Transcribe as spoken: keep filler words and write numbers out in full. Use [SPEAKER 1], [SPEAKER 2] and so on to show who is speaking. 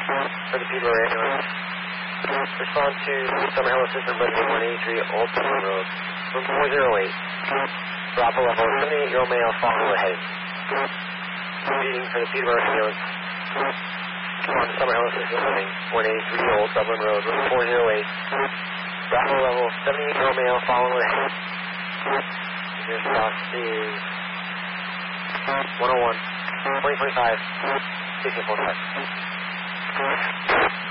[SPEAKER 1] for the Peterborough ambulance. Respond to Summer Hill Assistant Resident one eighty-three Old Dublin Road from four oh eight. Bravo level, seventy-eight-year-old male, follow ahead. Reading for the Peterborough ambulance. Respond to Summer Hill Assistant Living one eighty-three Old Dublin Road from four oh eight. Bravo level, seventy-eight-year-old male, follow ahead. Your stock is one oh one, twenty twenty-five, sixteen forty-five.